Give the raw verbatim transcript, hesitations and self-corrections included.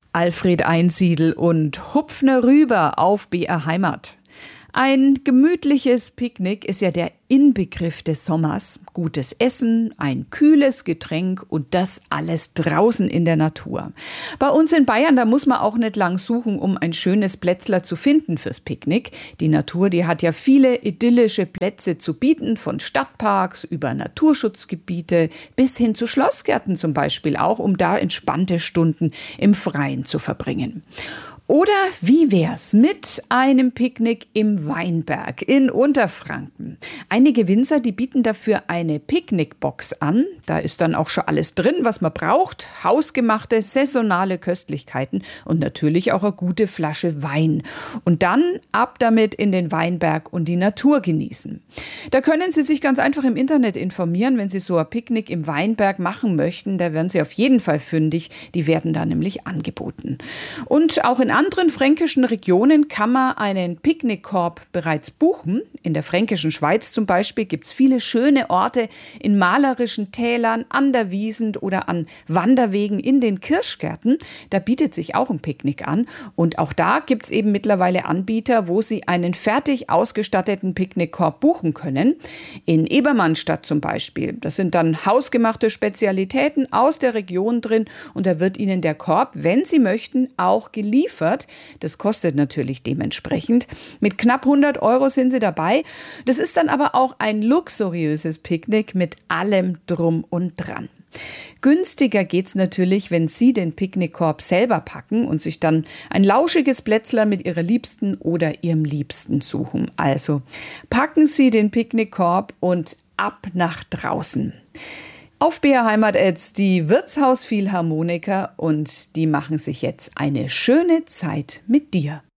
Alfred Einsiedel und Hupfner rüber auf B R Heimat. Ein gemütliches Picknick ist ja der Inbegriff des Sommers. Gutes Essen, ein kühles Getränk und das alles draußen in der Natur. Bei uns in Bayern, da muss man auch nicht lang suchen, um ein schönes Plätzler zu finden fürs Picknick. Die Natur, die hat ja viele idyllische Plätze zu bieten, von Stadtparks über Naturschutzgebiete bis hin zu Schlossgärten zum Beispiel auch, um da entspannte Stunden im Freien zu verbringen. Oder wie wär's mit einem Picknick im Weinberg in Unterfranken? Einige Winzer, die bieten dafür eine Picknickbox an. Da ist dann auch schon alles drin, was man braucht. Hausgemachte, saisonale Köstlichkeiten und natürlich auch eine gute Flasche Wein. Und dann ab damit in den Weinberg und die Natur genießen. Da können Sie sich ganz einfach im Internet informieren, wenn Sie so ein Picknick im Weinberg machen möchten. Da werden Sie auf jeden Fall fündig. Die werden da nämlich angeboten. Und auch in anderen fränkischen Regionen kann man einen Picknickkorb bereits buchen. In der fränkischen Schweiz zum Beispiel gibt es viele schöne Orte in malerischen Tälern, an der Wiesn oder an Wanderwegen in den Kirschgärten. Da bietet sich auch ein Picknick an. Und auch da gibt es eben mittlerweile Anbieter, wo Sie einen fertig ausgestatteten Picknickkorb buchen können. In Ebermannstadt zum Beispiel. Das sind dann hausgemachte Spezialitäten aus der Region drin. Und da wird Ihnen der Korb, wenn Sie möchten, auch geliefert. Das kostet natürlich dementsprechend. Mit knapp hundert Euro sind Sie dabei. Das ist dann aber auch ein luxuriöses Picknick mit allem drum und dran. Günstiger geht's natürlich, wenn Sie den Picknickkorb selber packen und sich dann ein lauschiges Plätzler mit Ihrer Liebsten oder Ihrem Liebsten suchen. Also packen Sie den Picknickkorb und ab nach draußen. Auf B R Heimat jetzt die Wirtshaus Philharmoniker und die machen sich jetzt eine schöne Zeit mit dir.